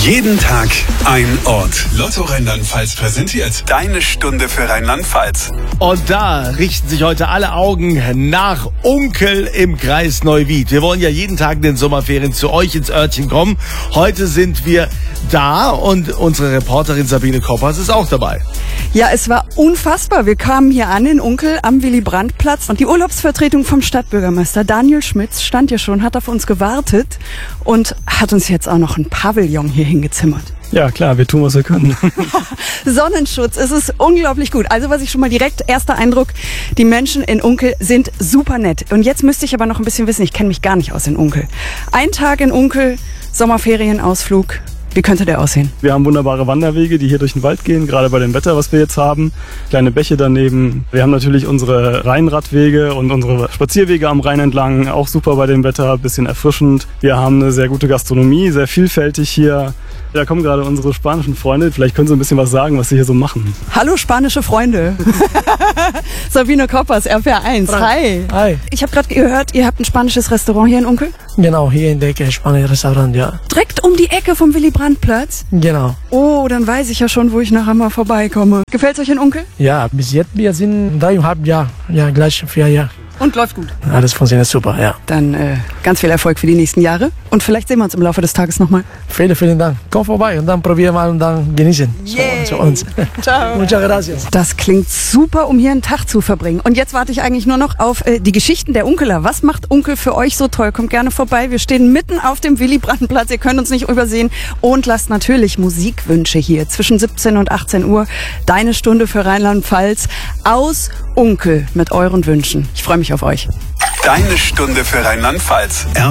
Jeden Tag ein Ort. Lotto Rheinland-Pfalz präsentiert Deine Stunde für Rheinland-Pfalz. Und da richten sich heute alle Augen nach Unkel im Kreis Neuwied. Wir wollen ja jeden Tag in den Sommerferien zu euch ins Örtchen kommen. Heute sind wir da und unsere Reporterin Sabine Koppers ist auch dabei. Ja, es war unfassbar. Wir kamen hier an in Unkel am Willy-Brandt-Platz und die Urlaubsvertretung vom Stadtbürgermeister Daniel Schmitz stand hier schon, hat auf uns gewartet und hat uns jetzt auch noch ein Pavillon hier hingezimmert. Ja, klar, wir tun, was wir können. Sonnenschutz, es ist unglaublich gut. Also was ich schon mal direkt, erster Eindruck, die Menschen in Unkel sind super nett. Und jetzt müsste ich aber noch ein bisschen wissen, ich kenne mich gar nicht aus in Unkel. Ein Tag in Unkel, Sommerferienausflug. Wie könnte der aussehen? Wir haben wunderbare Wanderwege, die hier durch den Wald gehen, gerade bei dem Wetter, was wir jetzt haben. Kleine Bäche daneben. Wir haben natürlich unsere Rheinradwege und unsere Spazierwege am Rhein entlang, auch super bei dem Wetter, bisschen erfrischend. Wir haben eine sehr gute Gastronomie, sehr vielfältig hier. Da kommen gerade unsere spanischen Freunde. Vielleicht können Sie ein bisschen was sagen, was Sie hier so machen. Hallo spanische Freunde. Sabine Koppers, RPR1. Hi. Hi. Ich habe gerade gehört, ihr habt ein spanisches Restaurant hier in Unkel? Genau, hier in der Ecke, spanisches Restaurant, ja. Direkt um die Ecke vom Willy-Brandt-Platz? Genau. Oh, dann weiß ich ja schon, wo ich nachher mal vorbeikomme. Gefällt's euch in Unkel? Ja, bis jetzt, wir sind 3,5 Jahre, ja, gleich 4 Jahre. Und läuft gut. Alles funktioniert super, ja. Dann ganz viel Erfolg für die nächsten Jahre. Und vielleicht sehen wir uns im Laufe des Tages nochmal. Vielen Dank. Komm vorbei und dann probieren mal und dann genießen. Yay. Zu uns. Ciao. Muchas gracias. Das klingt super, um hier einen Tag zu verbringen. Und jetzt warte ich eigentlich nur noch auf die Geschichten der Unkeler. Was macht Unkel für euch so toll? Kommt gerne vorbei. Wir stehen mitten auf dem Willy-Brandt-Platz. Ihr könnt uns nicht übersehen. Und lasst natürlich Musikwünsche hier zwischen 17 und 18 Uhr. Deine Stunde für Rheinland-Pfalz aus Unkel mit euren Wünschen. Ich freue mich auf euch. Deine Stunde für Rheinland-Pfalz.